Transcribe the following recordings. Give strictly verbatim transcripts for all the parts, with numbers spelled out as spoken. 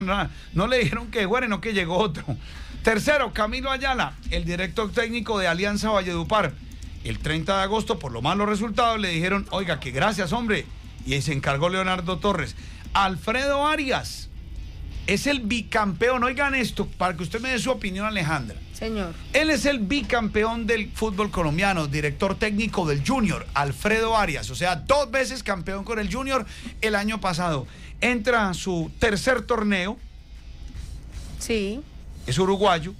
No, no le dijeron que fuera, no que llegó otro. Tercero, Camilo Ayala, el director técnico de Alianza Valledupar. El treinta de agosto, por los malos resultados, le dijeron, oiga, que gracias, hombre. Y se encargó Leonardo Torres. Alfredo Arias es el bicampeón. Oigan esto, para que usted me dé su opinión, Alejandra. Señor. Él es el bicampeón del fútbol colombiano, director técnico del Junior, Alfredo Arias. O sea, dos veces campeón con el Junior el año pasado. Entra a su tercer torneo. Sí. Es uruguayo.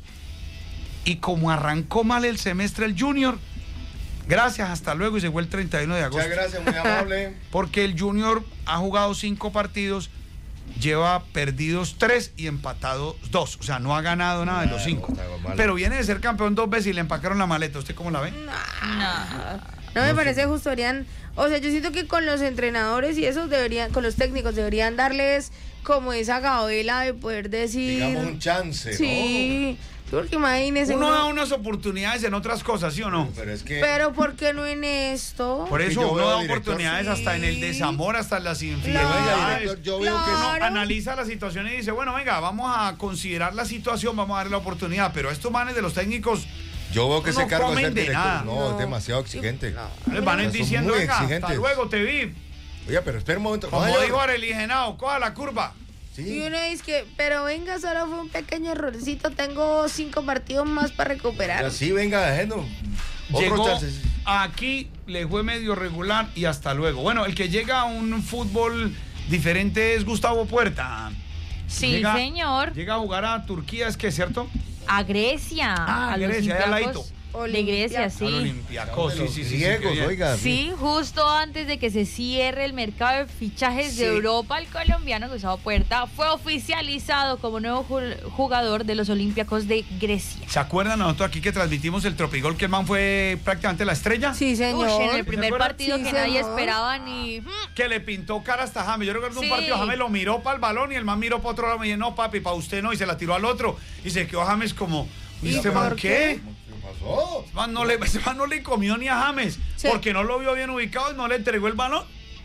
Y como arrancó mal el semestre el Junior, gracias, hasta luego, y se fue el treinta y uno de agosto. Muchas gracias, muy amable. Porque el Junior ha jugado cinco partidos, lleva perdidos tres y empatados dos. O sea, no ha ganado nada de los cinco. Pero viene de ser campeón dos veces y le empacaron la maleta. ¿Usted cómo la ve? No, no, no me parece justo. Deberían, o sea, yo siento que con los entrenadores y esos deberían, con los técnicos deberían darles como esa gabela de poder decir. Digamos un chance, sí, ¿no? Porque imagínese. Uno uno da unas oportunidades en otras cosas, ¿sí o no? Pero es que. Pero ¿por qué no en esto? Por eso yo uno veo da director, oportunidades sí. hasta en el desamor, hasta en las infidelidades. Oiga, director, yo veo que Claro. Analiza la situación y dice, bueno, venga, vamos a considerar la situación, vamos a darle la oportunidad. Pero estos manes de los técnicos Yo veo que no ese cargo de comen ser de director, nada. no, No. es demasiado exigente. No. les van a ir Son diciendo, muy venga, hasta exigentes. luego, te vi. Oiga, pero espera un momento. Como Vaya. dijo Arely Genao, coja la curva. Y Sí. uno dice que, pero venga, solo fue un pequeño errorcito, tengo cinco partidos más para recuperar. Así venga, dejando. Llegó Otro chance. aquí, le fue medio regular y hasta luego. Bueno, el que llega a un fútbol diferente es Gustavo Puerta. Sí, Llega- señor. Llega a jugar a Turquía, ¿es que cierto? A Grecia. Ah, a los Grecia, allá al Olympiacos ladito. de Grecia, Olimpia- sí. Al Olympiacos, sí, Los sí, sí, sí, griegos, qué bien. oiga. Sí, justo antes de que se cierre el mercado de fichajes Sí. de Europa, el colombiano Gustavo Puerta fue oficializado como nuevo ju- jugador de los Olympiacos de Grecia. ¿Se acuerdan nosotros aquí que transmitimos el Tropigol, que el man fue prácticamente la estrella? Sí, señor. Uy, en el ¿Se primer acuerdan? partido Sí, que nadie señor. esperaba ni... Que le pintó cara hasta James. Yo recuerdo Sí. un partido, James lo miró para el balón y el man miró para otro lado y me dijo, no, papi, para usted no, y se la tiró al otro. Y se quedó James como, ¿y ¿Y este por man qué? ¿Qué pasó? Ese man no le, ese man no le comió ni a James, Sí. porque no lo vio bien ubicado y no le entregó el balón.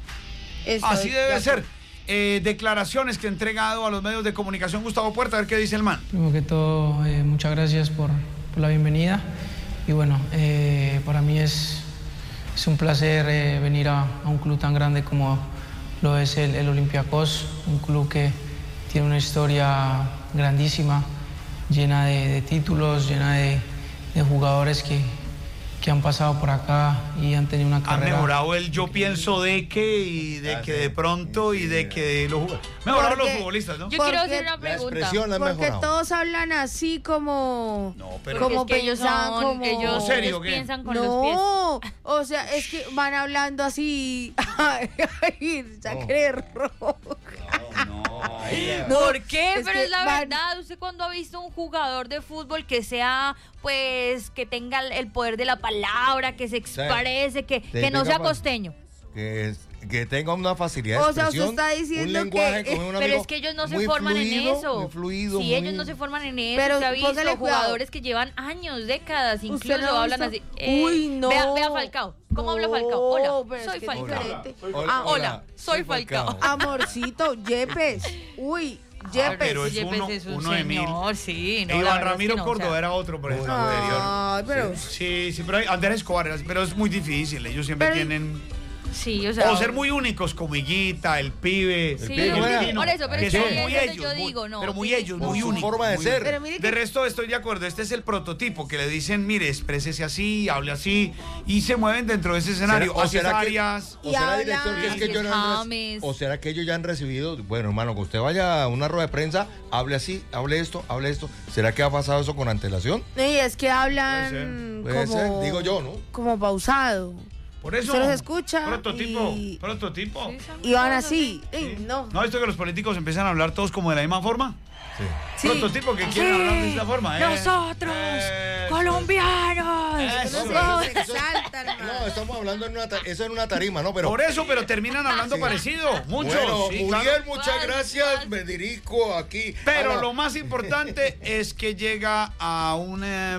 Estoy Así debe de ser. Eh, declaraciones que ha entregado a los medios de comunicación Gustavo Puerta, a ver qué dice el man. Primero que todo, eh, muchas gracias por, por la bienvenida. Y bueno, eh, para mí es, es un placer eh, venir a, a un club tan grande como lo es el, el Olympiacos, un club que tiene una historia grandísima, llena de, de títulos, llena de, de jugadores que, que han pasado por acá y han tenido una Han carrera. mejorado el yo pienso de que y de que de pronto y de que los jugadores. Mejoraron los Porque- futbolistas, ¿no? Yo ¿Por quiero qué? hacer una La pregunta. expresión la han Porque mejorado. todos hablan así como. No, pero- como Porque es que ellos pensan, son- como. ellos, ¿En serio, ellos qué? piensan con los pies. No, o sea, es que van hablando así. Ay, ay, sangre roja. No. No, ¿Por qué? es Pero que es la van- verdad. ¿Usted cuando ha visto un jugador de fútbol que sea, pues, que tenga el poder de la palabra, que se exprese, que, que no tenga sea pa- costeño? Que, es- que tenga una facilidad de O sea, usted expresión, está diciendo un lenguaje que- como un Pero amigo es que ellos no se muy forman fluido, en eso. Muy fluido, sí, muy- ellos no se forman en eso. Pero Usted ha visto póngale cuidado. jugadores que llevan años, décadas, ¿Usted incluso no ha hablan visto? así. Uy, no. Vea, vea Falcao. ¿Cómo habla Falcao? No, Hola, pero es soy que es Falcao. diferente. Hola, Ah, hola, soy Falcao. Amorcito, Yepes. Uy, Yepes. pero es Yepes uno- es un uno de mil. señor, sí. no, E la Iván verdad es Ramiro que no, o Córdoba sea, era otro, por ejemplo, Uy. anterior. Ay, pero. Sí, sí, pero hay- Andrés Escobar, era- pero es muy difícil. Ellos siempre Pero- tienen. Sí, o sea. O ser muy únicos, como Higuita, el pibe. Sí, pibe, ¿no era? por eso, pero que es son que muy es lo que ellos. yo muy- digo, no. pero muy tiene- ellos, Por muy su únicos. forma de muy ser. Pero mire De que. resto estoy de acuerdo, este es el prototipo que le dicen, mire, exprésese así, hable así y se mueven dentro de ese escenario. ¿Será- o O si es será que- Arias. O Y será, habla- director, que es que Así ellos es, ya han reci- James. o será que ellos ya han recibido, bueno, hermano, que usted vaya a una rueda de prensa, hable así, hable esto, hable esto. ¿Será que ha pasado eso con antelación? Y es que Puede hablan. Puede como, ser, digo yo, ¿no? Como pausado. Por eso. Se los escucha Prototipo. y- Prototipo. Sí, son Y van todos así. Ey, no. ¿No ha visto que los políticos empiezan a hablar todos como de la misma forma? Sí. Sí. Prototipo que quieren Sí, hablar de esta forma. ¿eh? Nosotros, Eh, colombianos. Eso. No se exalta, hermano. No, estamos hablando en una, ta- eso en una tarima, ¿no? Pero Por eso, pero terminan hablando Sí. parecido. Muchos. bueno, sí, muy claro. bien, muchas Vas, gracias. vas. Me dirijo aquí. Pero a la- lo más importante es que llega a un eh,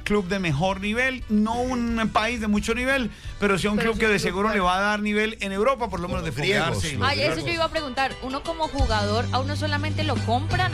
club de mejor nivel, no un país de mucho nivel, pero sí un Pero club sí que un de club seguro fuerte. le va a dar nivel en Europa, por lo menos de Los griegos, foguearse. los Ay, eso yo iba a preguntar. Uno como jugador, a uno solamente lo compran